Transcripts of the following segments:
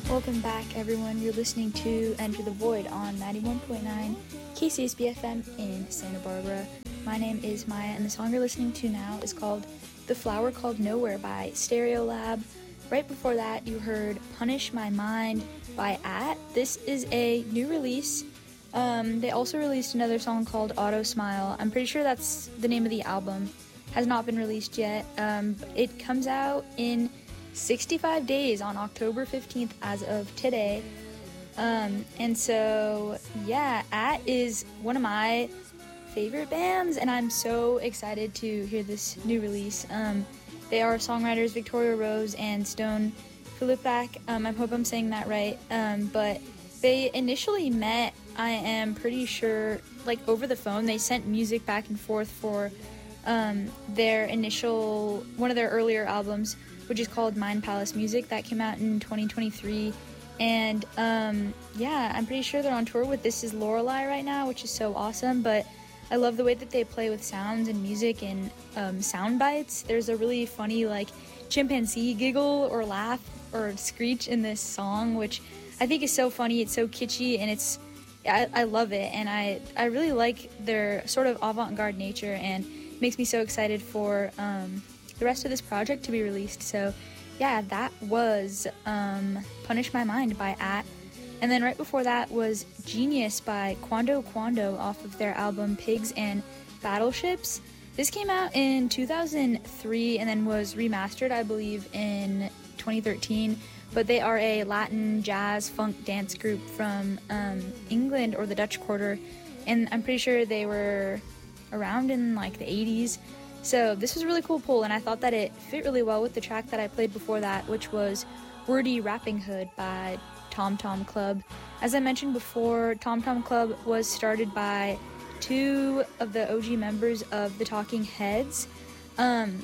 Welcome back, everyone. You're listening to Enter the Void on 91.9 KCSB-FM in Santa Barbara. My name is Maya, and the song you're listening to now is called The Flower Called Nowhere by Stereolab. Right before that, you heard Punish My Mind by At. This is a new release. They also released another song called Auto Smile. I'm pretty sure that's the name of the album. Has not been released yet. It comes out in 65 days on October 15th as of today. And so, yeah, At is one of my favorite bands, and I'm so excited to hear this new release. They are songwriters Victoria Rose and Stone Filippak. I hope I'm saying that right. But they initially met, I am pretty sure, like over the phone. They sent music back and forth for their initial, one of their earlier albums, which is called Mind Palace Music, that came out in 2023. And yeah, I'm pretty sure they're on tour with This Is Lorelei right now, which is so awesome. But I love the way that they play with sounds and music and sound bites. There's a really funny like chimpanzee giggle or laugh or screech in this song, which I think is so funny. It's so kitschy, and I love it. And I really like their sort of avant-garde nature, and makes me so excited for the rest of this project to be released. So yeah, that was Punish My Mind by At. And then right before that was Genius by Quando Quando off of their album Pigs and Battleships. This came out in 2003 and then was remastered, I believe, in 2013. But they are a Latin jazz funk dance group from England or the Dutch Quarter. And I'm pretty sure they were around in like the 80s. So this was a really cool pull, and I thought that it fit really well with the track that I played before that, which was Wordy Rapping Hood by Tom Tom Club. As I mentioned before, Tom Tom Club was started by two of the OG members of the Talking Heads. And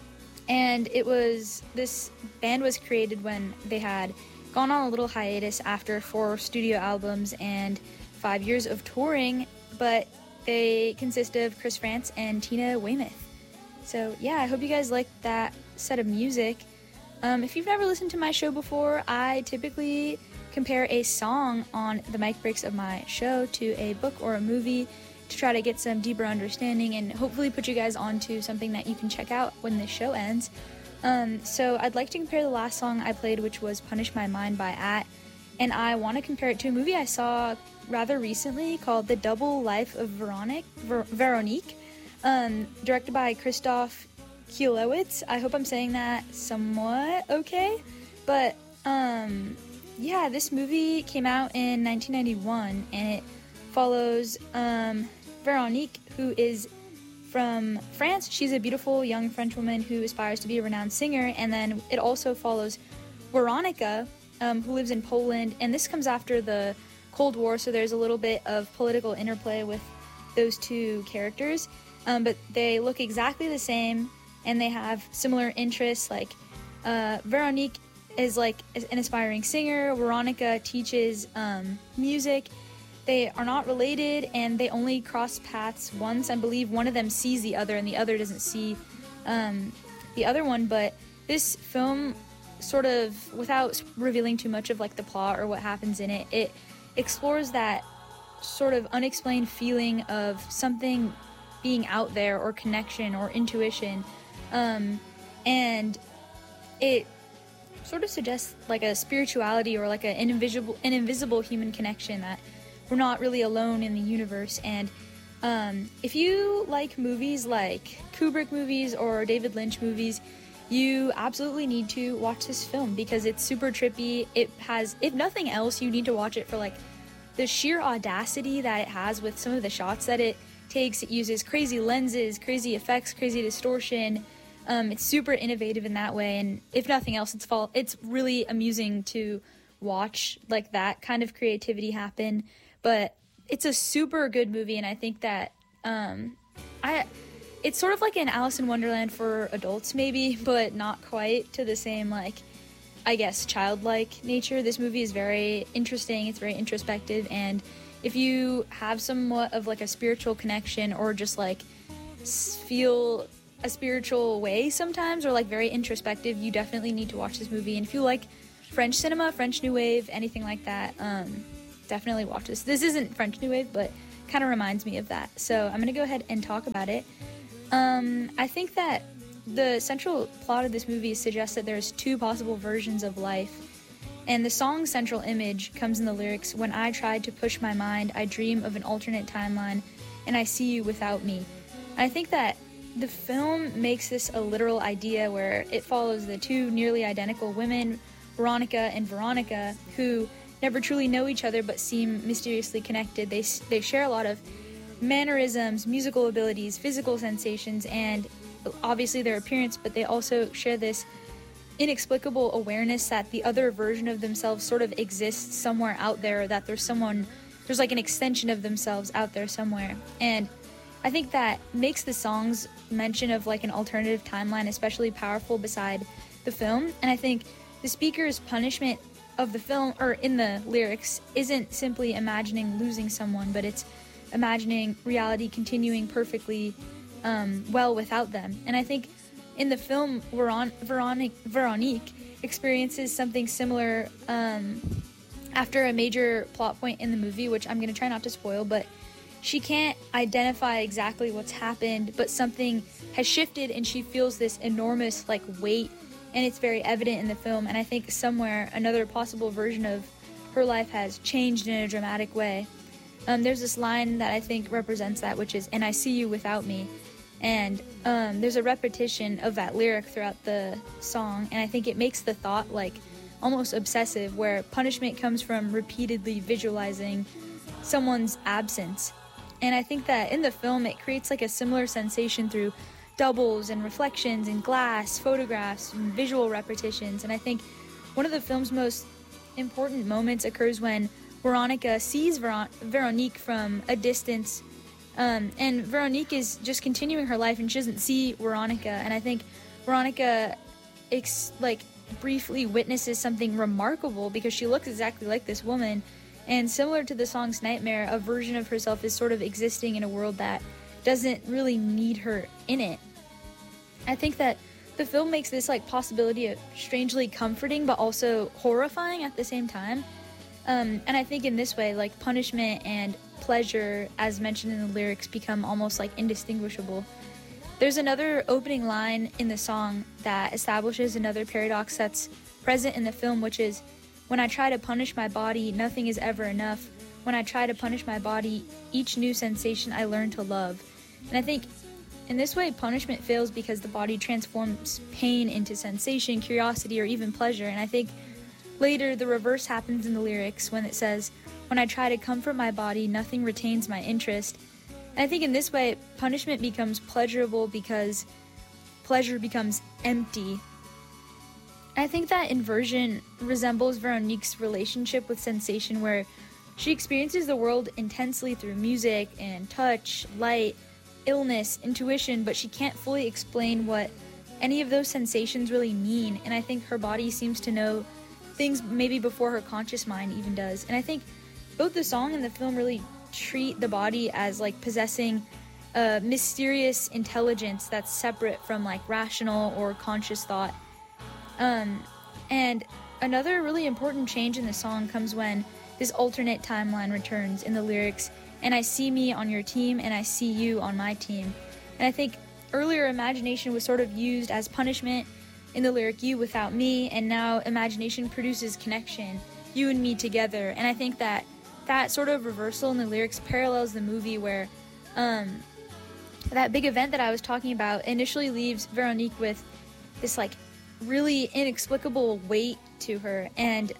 this band was created when they had gone on a little hiatus after 4 studio albums and 5 years of touring, but they consist of Chris France and Tina Weymouth. So yeah, I hope you guys like that set of music. If you've never listened to my show before, I typically compare a song on the mic breaks of my show to a book or a movie to try to get some deeper understanding and hopefully put you guys onto something that you can check out when this show ends. So I'd like to compare the last song I played, which was Punish My Mind by At, and I want to compare it to a movie I saw rather recently called The Double Life of Veronique, directed by Krzysztof Kielewicz. I hope I'm saying that somewhat okay, but yeah, this movie came out in 1991, and it follows Veronique, who is from France. She's a beautiful young French woman who aspires to be a renowned singer, and then it also follows Weronika, who lives in Poland, and this comes after the Cold War, so there's a little bit of political interplay with those two characters, but they look exactly the same, and they have similar interests. Like Veronique is like an aspiring singer, Weronika teaches music. They are not related, and they only cross paths once. I believe one of them sees the other, and the other doesn't see the other one. But this film, sort of, without revealing too much of like the plot or what happens in it, it explores that sort of unexplained feeling of something being out there, or connection, or intuition, and it sort of suggests like a spirituality or like an invisible human connection, that we're not really alone in the universe. And if you like movies like Kubrick movies or David Lynch movies, you absolutely need to watch this film because it's super trippy. It has, if nothing else, you need to watch it for like the sheer audacity that it has with some of the shots that it takes. It uses crazy lenses, crazy effects, crazy distortion. It's super innovative in that way, and if nothing else, it's really amusing to watch like that kind of creativity happen. But it's a super good movie, and I think that it's sort of like an Alice in Wonderland for adults maybe, but not quite to the same, like, I guess, childlike nature. This movie is very interesting, it's very introspective, and if you have somewhat of like a spiritual connection, or just like feel a spiritual way sometimes, or like very introspective, you definitely need to watch this movie. And if you like French cinema, French New Wave, anything like that, definitely watch this. This isn't French New Wave, but kind of reminds me of that. So I'm going to go ahead and talk about it. I think that the central plot of this movie suggests that there's two possible versions of life. And the song's central image comes in the lyrics, "When I tried to push my mind, I dream of an alternate timeline, and I see you without me." And I think that the film makes this a literal idea where it follows the two nearly identical women, Veronica and Veronica, who never truly know each other but seem mysteriously connected. They share a lot of mannerisms, musical abilities, physical sensations, and obviously their appearance, but they also share this inexplicable awareness that the other version of themselves sort of exists somewhere out there, that there's like an extension of themselves out there somewhere. And I think that makes the song's mention of like an alternative timeline especially powerful beside the film. And I think the speaker's punishment of the film, or in the lyrics, isn't simply imagining losing someone, but it's imagining reality continuing perfectly well without them. And I think in the film, Veronique experiences something similar after a major plot point in the movie, which I'm going to try not to spoil, but she can't identify exactly what's happened, but something has shifted and she feels this enormous like weight, and it's very evident in the film. And I think somewhere another possible version of her life has changed in a dramatic way. There's this line that I think represents that, which is, "And I see you without me." And there's a repetition of that lyric throughout the song, and I think it makes the thought like almost obsessive, where punishment comes from repeatedly visualizing someone's absence. And I think that in the film it creates like a similar sensation through doubles and reflections and glass, photographs, and visual repetitions. And I think one of the film's most important moments occurs when Veronica sees Veronique from a distance, and Veronique is just continuing her life and she doesn't see Veronica. And I think Veronica briefly witnesses something remarkable because she looks exactly like this woman, and similar to the song's Nightmare, a version of herself is sort of existing in a world that doesn't really need her in it. I think that the film makes this like possibility of strangely comforting but also horrifying at the same time. And I think in this way, like, punishment and pleasure, as mentioned in the lyrics, become almost like indistinguishable. There's another opening line in the song that establishes another paradox that's present in the film, which is, "When I try to punish my body, nothing is ever enough. When I try to punish my body, each new sensation I learn to love." And I think in this way, punishment fails because the body transforms pain into sensation, curiosity, or even pleasure. And I think later, the reverse happens in the lyrics when it says, "When I try to comfort my body, nothing retains my interest." And I think in this way, punishment becomes pleasurable because pleasure becomes empty. And I think that inversion resembles Veronique's relationship with sensation, where she experiences the world intensely through music and touch, light, illness, intuition, but she can't fully explain what any of those sensations really mean. And I think her body seems to know things maybe before her conscious mind even does. And I think both the song and the film really treat the body as like possessing a mysterious intelligence that's separate from like rational or conscious thought. And another really important change in the song comes when this alternate timeline returns in the lyrics, "And I see me on your team, and I see you on my team." And I think earlier imagination was sort of used as punishment in the lyric, "You without me," and now imagination produces connection, "You and me together." And I think that that sort of reversal in the lyrics parallels the movie, where that big event that I was talking about initially leaves Veronique with this like really inexplicable weight to her, and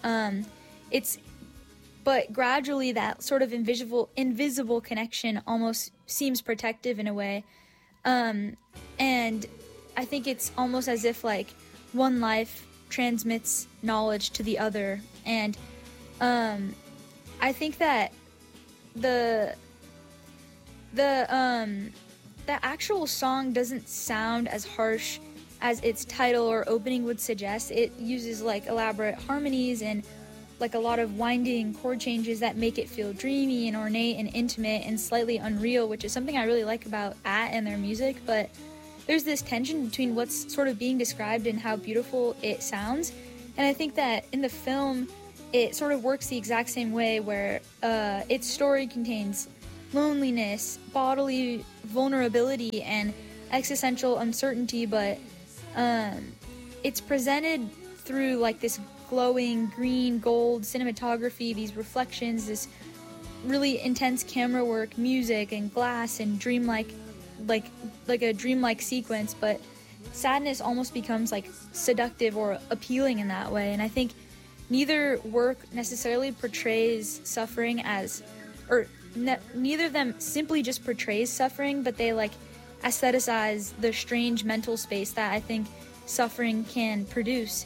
but gradually that sort of invisible connection almost seems protective in a way, and I think it's almost as if like one life transmits knowledge to the other. And I think that the actual song doesn't sound as harsh as its title or opening would suggest. It uses like elaborate harmonies and like a lot of winding chord changes that make it feel dreamy and ornate and intimate and slightly unreal, which is something I really like about At and their music. But there's this tension between what's sort of being described and how beautiful it sounds. And I think that in the film, it sort of works the exact same way, where its story contains loneliness, bodily vulnerability, and existential uncertainty, but it's presented through like this glowing green gold cinematography, these reflections, this really intense camera work, music and glass, and dreamlike, like a dreamlike sequence. But sadness almost becomes like seductive or appealing in that way. And I think neither work necessarily portrays suffering as, or neither of them simply just portrays suffering, but they like aestheticize the strange mental space that I think suffering can produce.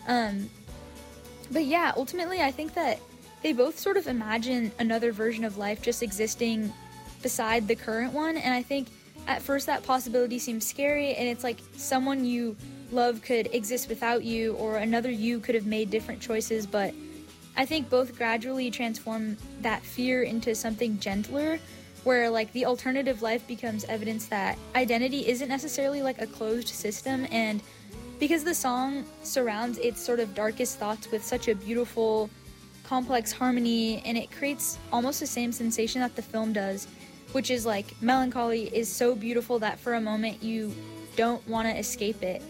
But yeah, ultimately I think that they both sort of imagine another version of life just existing beside the current one, and I think at first that possibility seems scary, and it's like someone you love could exist without you, or another you could have made different choices. But I think both gradually transform that fear into something gentler, where like the alternative life becomes evidence that identity isn't necessarily like a closed system. And because the song surrounds its sort of darkest thoughts with such a beautiful, complex harmony, and it creates almost the same sensation that the film does, which is like melancholy is so beautiful that for a moment you don't want to escape it.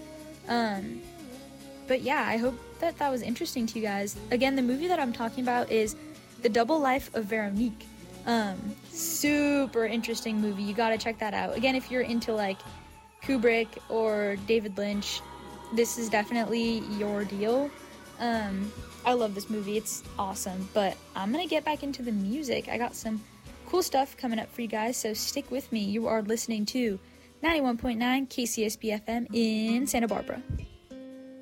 But yeah, I hope that was interesting to you guys. Again, the movie that I'm talking about is The Double Life of Veronique. Super interesting movie. You gotta check that out. Again, if you're into like Kubrick or David Lynch, this is definitely your deal. I love this movie. It's awesome. But I'm gonna get back into the music. I got some cool stuff coming up for you guys, so stick with me. You are listening to 91.9 KCSB FM in Santa Barbara.